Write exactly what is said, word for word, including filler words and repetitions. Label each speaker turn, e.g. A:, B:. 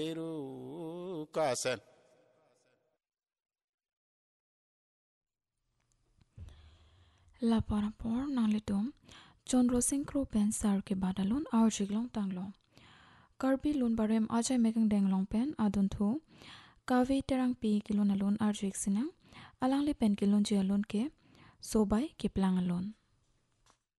A: kasen
B: La Parapor Nalitum, John Rosing Crow Pen Sar ke Badalun, Arjiglong Tanglong. Karbi Lun Barem Ajay Megang Denglong Pen, Aduntu, Kavi Terang Pi Kilon Alun Arjik Sinang, Alangli Pen Kilon Jialun ke, Sobai Kiplang Alun.